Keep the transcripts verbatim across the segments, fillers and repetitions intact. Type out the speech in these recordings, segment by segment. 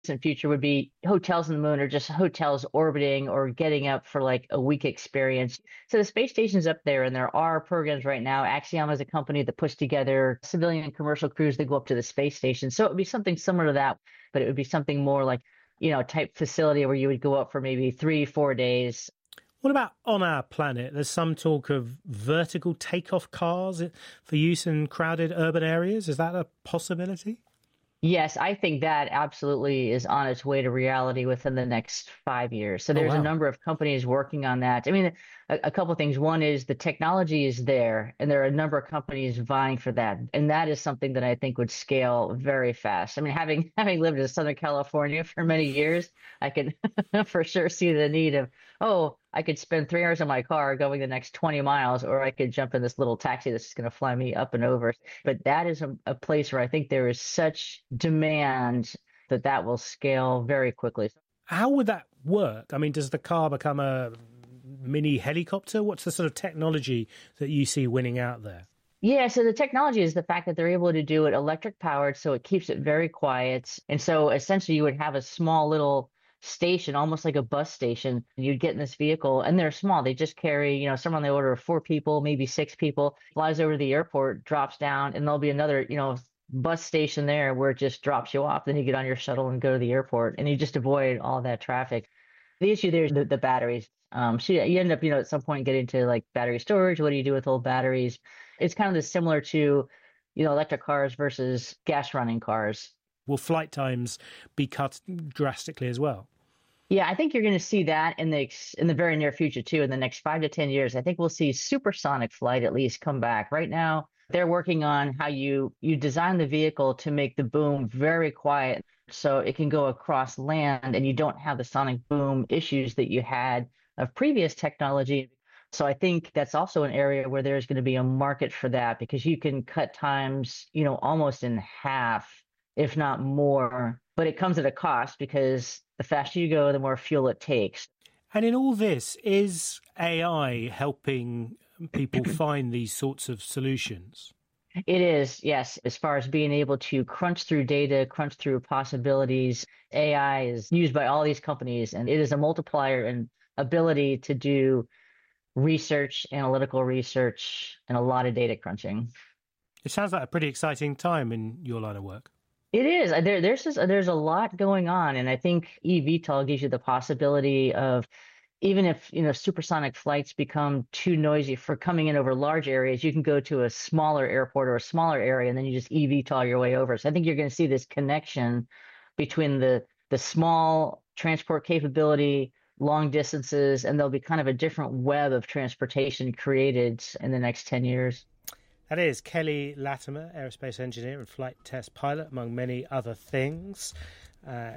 In future would be hotels on the moon or just hotels orbiting or getting up for like a week experience. So the space station's up there and there are programs right now. Axiom is a company that puts together civilian and commercial crews that go up to the space station. So it would be something similar to that, but it would be something more like, you know, type facility where you would go up for maybe three, four days. What about on our planet? There's some talk of vertical takeoff cars for use in crowded urban areas. Is that a possibility? Yes, I think that absolutely is on its way to reality within the next five years. So there's Oh, wow. a number of companies working on that. I mean, a, a couple of things. One is the technology is there, and there are a number of companies vying for that. And that is something that I think would scale very fast. I mean, having having lived in Southern California for many years, I can for sure see the need of, oh, I could spend three hours in my car going the next twenty miles, or I could jump in this little taxi that's going to fly me up and over. But that is a, a place where I think there is such demand that that will scale very quickly. How would that work? I mean, does the car become a mini helicopter? What's the sort of technology that you see winning out there? Yeah, so the technology is the fact that they're able to do it electric powered, so it keeps it very quiet. And so essentially you would have a small little station, almost like a bus station. You'd get in this vehicle and they're small. They just carry, you know, somewhere on the order of four people, maybe six people, flies over to the airport, drops down, and there'll be another, you know, bus station there where it just drops you off. Then you get on your shuttle and go to the airport and you just avoid all that traffic. The issue there is the, the batteries. Um, so you end up, you know, at some point getting to like battery storage. What do you do with old batteries? It's kind of the similar to, you know, electric cars versus gas running cars. Will flight times be cut drastically as well? Yeah, I think you're going to see that in the in the very near future too. In the next five to ten years, I think we'll see supersonic flight at least come back. Right now, they're working on how you you design the vehicle to make the boom very quiet, so it can go across land, and you don't have the sonic boom issues that you had of previous technology. So I think that's also an area where there's going to be a market for that because you can cut times, you know, almost in half, if not more. But it comes at a cost because the faster you go, the more fuel it takes. And in all this, is A I helping people find these sorts of solutions? It is, yes. As far as being able to crunch through data, crunch through possibilities, A I is used by all these companies, and it is a multiplier in ability to do research, analytical research, and a lot of data crunching. It sounds like a pretty exciting time in your line of work. It is. There, there's just, there's a lot going on, and I think eVTOL gives you the possibility of, even if, you know, supersonic flights become too noisy for coming in over large areas, you can go to a smaller airport or a smaller area, and then you just eVTOL your way over. So I think you're going to see this connection between the the small transport capability, long distances, and there'll be kind of a different web of transportation created in the next ten years. That is Kelly Latimer, aerospace engineer and flight test pilot, among many other things. Uh,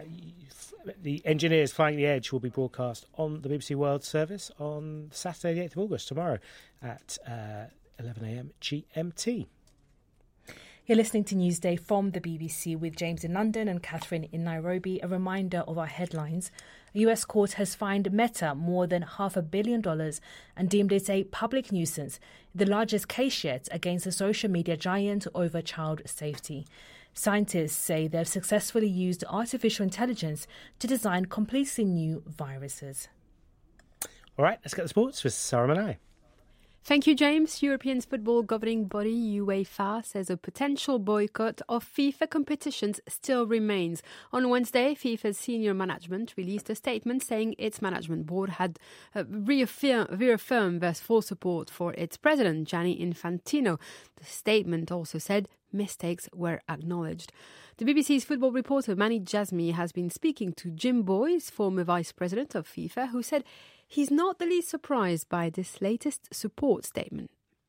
the Engineers Flying the Edge will be broadcast on the B B C World Service on Saturday, the eighth of August, tomorrow at uh, eleven a.m. G M T. You're listening to Newsday from the B B C with James in London and Catherine in Nairobi. A reminder of our headlines. A U S court has fined Meta more than half a billion dollars and deemed it a public nuisance, the largest case yet against the social media giant over child safety. Scientists say they've successfully used artificial intelligence to design completely new viruses. All right, let's get the sports with Sarah Manai. Thank you, James. European football governing body UEFA says a potential boycott of FIFA competitions still remains. On Wednesday, FIFA's senior management released a statement saying its management board had uh, reaffirm, reaffirmed their full support for its president, Gianni Infantino. The statement also said mistakes were acknowledged. The B B C's football reporter Mani Jazmi has been speaking to Jim Boyce, former vice president of FIFA, who said he's not the least surprised by this latest support statement.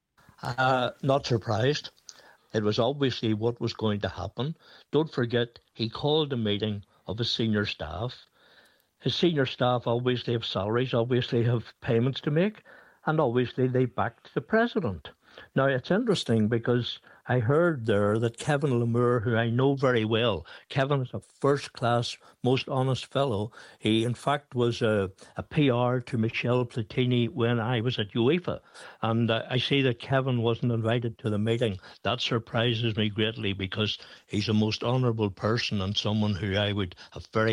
Uh, not surprised. It was obviously what was going to happen. Don't forget, he called a meeting of his senior staff. His senior staff obviously have salaries, obviously have payments to make, and obviously they backed the president. Now, it's interesting because I heard there that Kevin Lemure, who I know very well, Kevin is a first-class, most honest fellow. He, in fact, was a, a P R to Michel Platini when I was at UEFA. And uh, I see that Kevin wasn't invited to the meeting. That surprises me greatly because he's a most honourable person and someone who I would have very